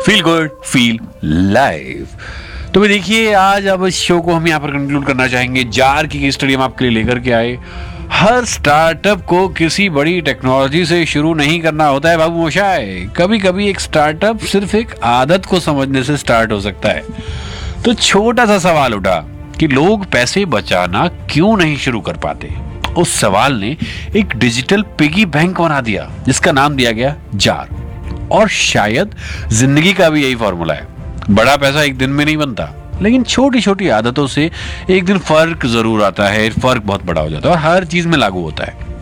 Feel good feel live. तो भाई देखिए, आज अब इस शो को हम यहाँ पर कंक्लूड करना चाहेंगे। जार की स्टडी हम आपके लिए लेकर के आए। हर स्टार्टअप को किसी बड़ी टेक्नोलॉजी से शुरू नहीं करना होता है बाबू मोशाय। कभी कभी एक स्टार्टअप सिर्फ एक आदत को समझने से स्टार्ट हो सकता है। तो छोटा सा सवाल उठा कि लोग पैसे बचाना क्यों नहीं शुरू कर पाते। उस सवाल ने एक डिजिटल पिगी बैंक बना दिया जिसका नाम दिया गया जार। और शायद जिंदगी का भी यही फॉर्मूला है। बड़ा पैसा एक दिन में नहीं बनता, लेकिन छोटी छोटी आदतों से एक दिन फर्क जरूर आता है। फर्क बहुत बड़ा हो जाता है और हर चीज में लागू होता है।